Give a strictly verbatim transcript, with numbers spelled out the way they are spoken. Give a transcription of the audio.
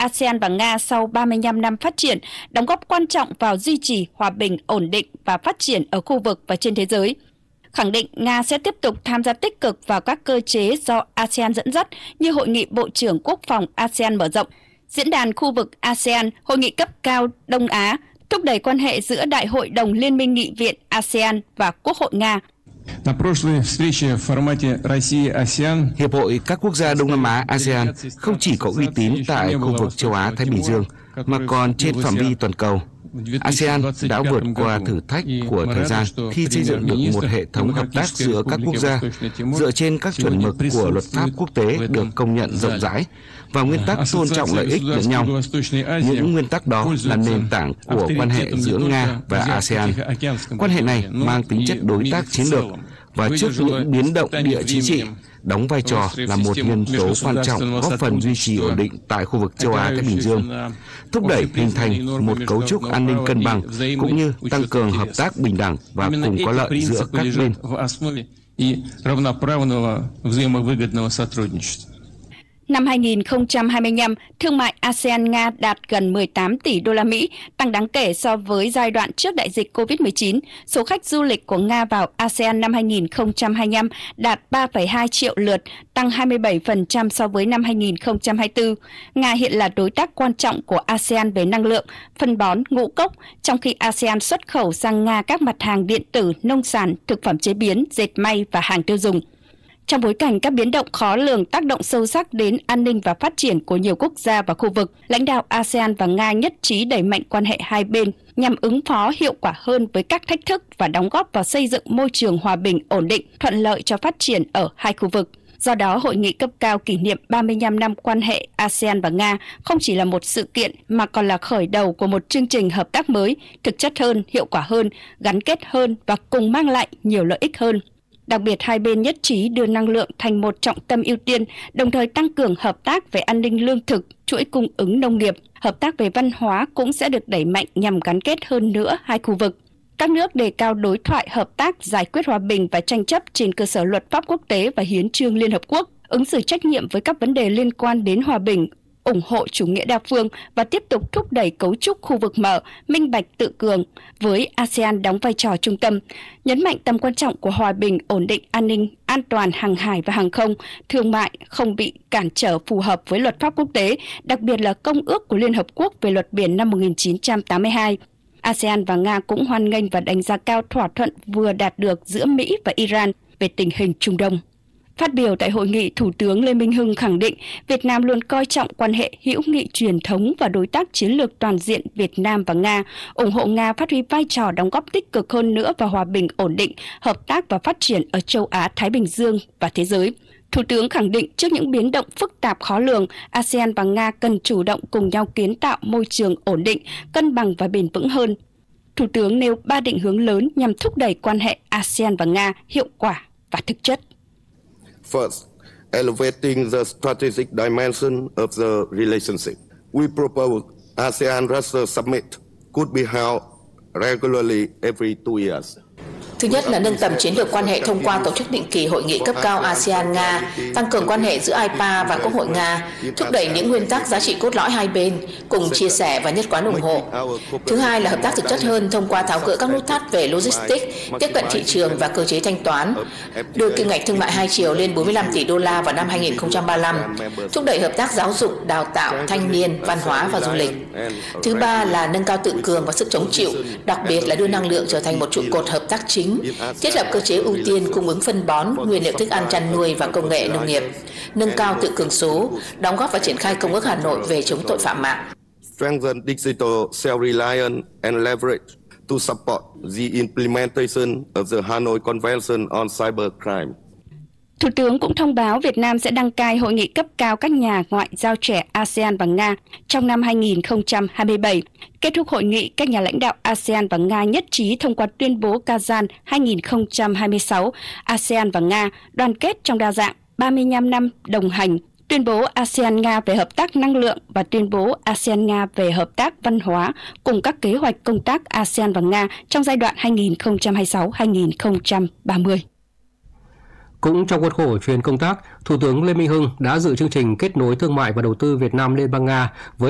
ASEAN và Nga sau ba mươi lăm năm phát triển, đóng góp quan trọng vào duy trì hòa bình, ổn định và phát triển ở khu vực và trên thế giới. Khẳng định Nga sẽ tiếp tục tham gia tích cực vào các cơ chế do ASEAN dẫn dắt như Hội nghị Bộ trưởng Quốc phòng ASEAN mở rộng, Diễn đàn khu vực ASEAN, Hội nghị cấp cao Đông Á, thúc đẩy quan hệ giữa Đại hội đồng Liên minh Nghị viện ASEAN và Quốc hội Nga. Hiệp hội các quốc gia Đông Nam Á ASEAN không chỉ có uy tín tại khu vực châu Á-Thái Bình Dương, mà còn trên phạm vi toàn cầu. ASEAN đã vượt qua thử thách của thời gian khi xây dựng được một hệ thống hợp tác giữa các quốc gia dựa trên các chuẩn mực của luật pháp quốc tế được công nhận rộng rãi và nguyên tắc tôn trọng lợi ích lẫn nhau. Những nguyên tắc đó là nền tảng của quan hệ giữa Nga và ASEAN. Quan hệ này mang tính chất đối tác chiến lược và trước những biến động địa chính trị, đóng vai trò là một nhân tố quan trọng góp phần duy trì ổn định tại khu vực châu Á-Thái Bình Dương, thúc đẩy hình thành một cấu trúc an ninh cân bằng, cũng như tăng cường hợp tác bình đẳng và cùng có lợi giữa các bên. Năm hai nghìn không trăm hai mươi lăm, thương mại ASEAN-Nga đạt gần mười tám tỷ đô la Mỹ, tăng đáng kể so với giai đoạn trước đại dịch cô vít mười chín. Số khách du lịch của Nga vào ASEAN năm hai nghìn không trăm hai mươi lăm đạt ba phẩy hai triệu lượt, tăng hai mươi bảy phần trăm so với năm hai nghìn không trăm hai mươi tư. Nga hiện là đối tác quan trọng của ASEAN về năng lượng, phân bón, ngũ cốc, trong khi ASEAN xuất khẩu sang Nga các mặt hàng điện tử, nông sản, thực phẩm chế biến, dệt may và hàng tiêu dùng. Trong bối cảnh các biến động khó lường tác động sâu sắc đến an ninh và phát triển của nhiều quốc gia và khu vực, lãnh đạo ASEAN và Nga nhất trí đẩy mạnh quan hệ hai bên nhằm ứng phó hiệu quả hơn với các thách thức và đóng góp vào xây dựng môi trường hòa bình, ổn định, thuận lợi cho phát triển ở hai khu vực. Do đó, hội nghị cấp cao kỷ niệm ba mươi lăm năm quan hệ ASEAN và Nga không chỉ là một sự kiện mà còn là khởi đầu của một chương trình hợp tác mới, thực chất hơn, hiệu quả hơn, gắn kết hơn và cùng mang lại nhiều lợi ích hơn. Đặc biệt, hai bên nhất trí đưa năng lượng thành một trọng tâm ưu tiên, đồng thời tăng cường hợp tác về an ninh lương thực, chuỗi cung ứng nông nghiệp. Hợp tác về văn hóa cũng sẽ được đẩy mạnh nhằm gắn kết hơn nữa hai khu vực. Các nước đề cao đối thoại, hợp tác, giải quyết hòa bình và tranh chấp trên cơ sở luật pháp quốc tế và hiến chương Liên Hợp Quốc, ứng xử trách nhiệm với các vấn đề liên quan đến hòa bình, ủng hộ chủ nghĩa đa phương và tiếp tục thúc đẩy cấu trúc khu vực mở, minh bạch tự cường, với ASEAN đóng vai trò trung tâm, nhấn mạnh tầm quan trọng của hòa bình, ổn định, an ninh, an toàn hàng hải và hàng không, thương mại không bị cản trở phù hợp với luật pháp quốc tế, đặc biệt là Công ước của Liên Hợp Quốc về luật biển năm một nghìn chín trăm tám mươi hai. ASEAN và Nga cũng hoan nghênh và đánh giá cao thỏa thuận vừa đạt được giữa Mỹ và Iran về tình hình Trung Đông. Phát biểu tại hội nghị, Thủ tướng Lê Minh Hưng khẳng định Việt Nam luôn coi trọng quan hệ hữu nghị truyền thống và đối tác chiến lược toàn diện Việt Nam và Nga, ủng hộ Nga phát huy vai trò đóng góp tích cực hơn nữa vào hòa bình, ổn định, hợp tác và phát triển ở châu Á, Thái Bình Dương và thế giới. Thủ tướng khẳng định trước những biến động phức tạp khó lường, ASEAN và Nga cần chủ động cùng nhau kiến tạo môi trường ổn định, cân bằng và bền vững hơn. Thủ tướng nêu ba định hướng lớn nhằm thúc đẩy quan hệ ASEAN và Nga hiệu quả và thực chất. First, elevating the strategic dimension of the relationship. We propose ASEAN-Russia Summit could be held regularly every two years. Thứ nhất là nâng tầm chiến lược quan hệ thông qua tổ chức định kỳ hội nghị cấp cao ASEAN-Nga, tăng cường quan hệ giữa i pê a và Quốc hội Nga, thúc đẩy những nguyên tắc giá trị cốt lõi hai bên, cùng chia sẻ và nhất quán ủng hộ. Thứ hai là hợp tác thực chất hơn thông qua tháo gỡ các nút thắt về logistics, tiếp cận thị trường và cơ chế thanh toán, đưa kim ngạch thương mại hai chiều lên bốn mươi lăm tỷ đô la vào năm hai nghìn không trăm ba mươi lăm, thúc đẩy hợp tác giáo dục, đào tạo, thanh niên, văn hóa và du lịch. Thứ ba là nâng cao tự cường và sức chống chịu, đặc biệt là đưa năng lượng trở thành một trụ cột hợp tác chính, thiết lập cơ chế ưu tiên cung ứng phân bón, nguyên liệu thức ăn chăn nuôi và công nghệ nông nghiệp, nâng cao tự cường số, đóng góp vào triển khai Công ước Hà Nội về chống tội phạm mạng. Strengthen digital self-reliance and leverage to support the implementation of the Hanoi Convention on Cybercrime. Thủ tướng cũng thông báo Việt Nam sẽ đăng cai hội nghị cấp cao các nhà ngoại giao trẻ ASEAN và Nga trong năm hai nghìn không trăm hai mươi bảy. Kết thúc hội nghị, các nhà lãnh đạo ASEAN và Nga nhất trí thông qua tuyên bố Kazan hai nghìn không trăm hai mươi sáu, ASEAN và Nga đoàn kết trong đa dạng, ba mươi lăm năm đồng hành, tuyên bố ASEAN-Nga về hợp tác năng lượng và tuyên bố ASEAN-Nga về hợp tác văn hóa cùng các kế hoạch công tác ASEAN và Nga trong giai đoạn hai nghìn không trăm hai mươi sáu đến hai nghìn không trăm ba mươi. Cũng trong khuôn khổ chuyến công tác, Thủ tướng Lê Minh Hưng đã dự chương trình kết nối thương mại và đầu tư Việt Nam Liên bang Nga với